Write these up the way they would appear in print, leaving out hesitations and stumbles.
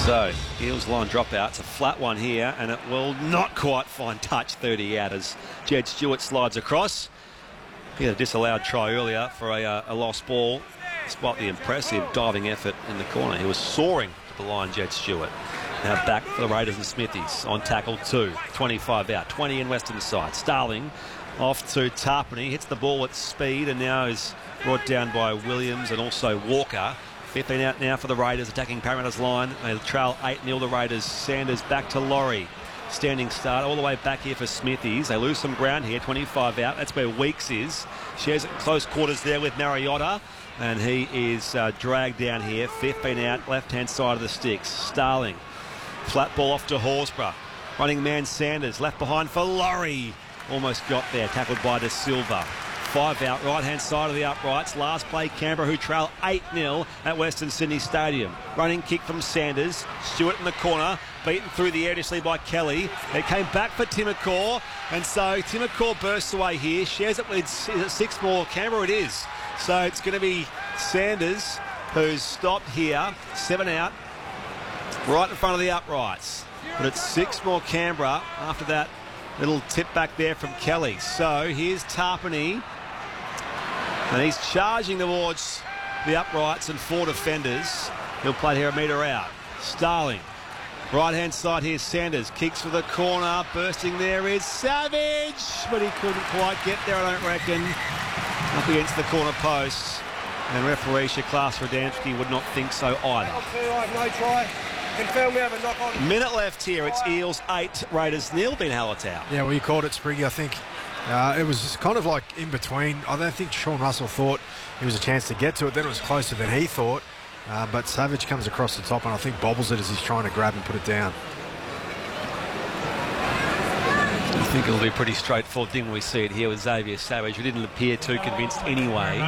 So, Eels line dropout. It's a flat one here, and it will not quite find touch 30 out as Jed Stewart slides across. He had a disallowed try earlier for a lost ball, despite the impressive diving effort in the corner. He was soaring to the line, Jed Stewart. Now back for the Raiders and Smithies on tackle 2. 25 out, 20 in Western side. Starling off to Tarpany, hits the ball at speed and now is brought down by Williams and also Walker. 15 out now for the Raiders, attacking Parramatta's line. They trail 8-0 the Raiders. Sanders back to Laurie. Standing start all the way back here for Smithies. They lose some ground here, 25 out. That's where Weeks is. Shares it in close quarters there with Mariota. And he is dragged down here. 15 out, left-hand side of the sticks. Starling. Flat ball off to Horsburgh. Running man Sanders, left behind for Laurie. Almost got there, tackled by De Silva. 5 out, right-hand side of the uprights. Last play, Canberra, who trail 8-0 at Western Sydney Stadium. Running kick from Sanders. Stewart in the corner, beaten through the air initially by Kelly. It came back for Timokor, and so Timokor bursts away here. Shares it with 6 more. Canberra it is. So it's going to be Sanders who's stopped here. 7 out, right in front of the uprights. But it's 6 more Canberra after that little tip back there from Kelly. So here's Tarpany. And he's charging towards the uprights and 4 defenders. He'll play here a metre out. Starling. Right-hand side here, Sanders. Kicks for the corner. Bursting there is Savage. But he couldn't quite get there, I don't reckon. Up against the corner post. And referee Shaklas Radamski would not think so either. No try. Confirm we have a knock-on. Minute left here. It's Eels 8, Raiders 0. Ben Hallertau. Yeah, well, you called it, Spriggy. I think it was just kind of like in between. I don't think Sean Russell thought it was a chance to get to it. Then it was closer than he thought. But Savage comes across the top and I think bobbles it as he's trying to grab and put it down. I think it'll be a pretty straightforward thing when we see it here with Xavier Savage, who didn't appear too convinced anyway.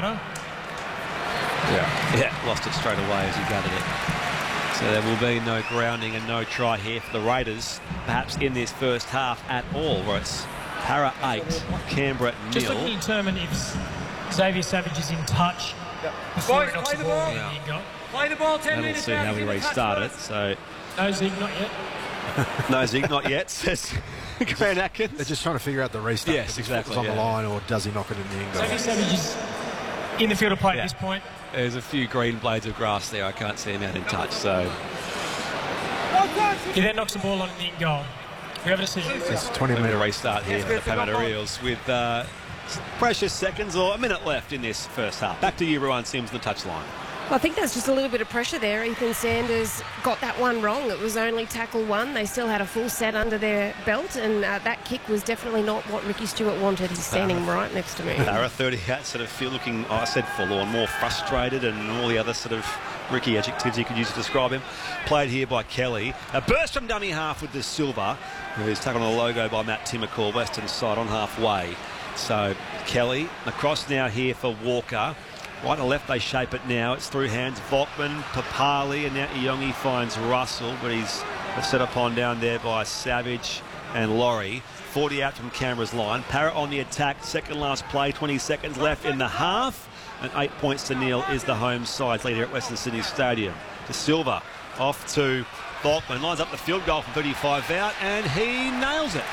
Yeah, lost it straight away as he gathered it. So there will be no grounding and no try here for the Raiders, perhaps in this first half at all, where it's Para 8, Canberra 0. Just looking to determine if Xavier Savage is in touch before he knocks the ball in the goal. Play the ball 10 And we'll minutes. see how we restart it. So No, Zeke, not yet. no Zeke, not yet, says Grant Atkins. They're just trying to figure out the restart. Yes, if his exactly, foot's on the yeah. line, or does he knock it in the end goal? Xavier Savage is in the field of play at this point. There's a few green blades of grass there. I can't see him out in touch. So He then knocks the ball on in the end goal. We have a decision. It's a 20 we're going minute to restart here for the Parramatta Eels with precious seconds or a minute left in this first half. Back to you, Ruan Sims, the touchline. Well, I think there's just a little bit of pressure there. Ethan Sanders got that one wrong. It was only tackle 1. They still had a full set under their belt, and that kick was definitely not what Ricky Stewart wanted. He's standing right next to me. Para 30 out, sort of looking, I said forlorn, more frustrated, and all the other sort of Ricky adjectives you could use to describe him. Played here by Kelly. A burst from dummy half with De Silva, who's tackled on the logo by Matt Timokor, Western side on halfway. So Kelly across now here for Walker. Right to left they shape it now. It's through hands. Volkman, Papali, and now Iongi finds Russell, but he's set upon down there by Savage and Laurie. 40 out from Canberra's line. Parrott on the attack. Second last play. 20 seconds left in the half. And 8 points to nil is the home side's leader at Western Sydney Stadium. De Silva off to Volkman. Lines up the field goal from 35 out, and he nails it.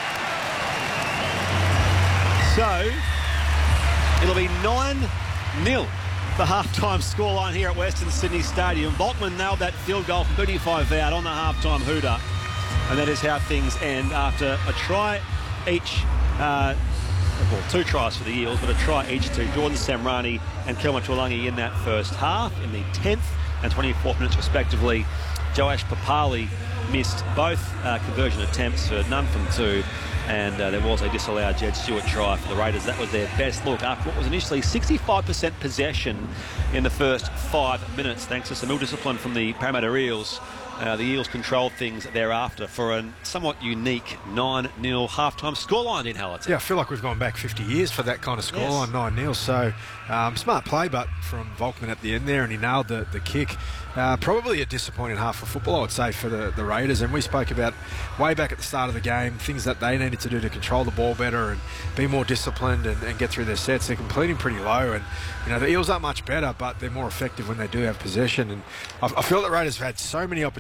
So it'll be 9-0, the half-time scoreline here at Western Sydney Stadium. Volkman nailed that field goal from 35 out on the half-time hooter. And that is how things end after a try each, well, 2 tries for the Eels, but a try each to Jordan Samrani and Kelma Tuolangi in that first half. In the 10th and 24th minutes respectively, Joash Papali missed both conversion attempts for none from 2. And there was a disallowed Jed Stewart try for the Raiders. That was their best look after what was initially 65% possession in the first 5 minutes, thanks to some ill discipline from the Parramatta Eels. The Eels controlled things thereafter for a somewhat unique 9-0 half-time scoreline in Hallerton. Yeah, I feel like we've gone back 50 years for that kind of scoreline, 9-0. So smart play, but from Volkman at the end there, and he nailed the kick. Probably a disappointing half of football, I would say, for the Raiders. And we spoke about way back at the start of the game, things that they needed to do to control the ball better and be more disciplined and get through their sets. They're completing pretty low, and the Eels aren't much better, but they're more effective when they do have possession. And I feel that Raiders have had so many opportunities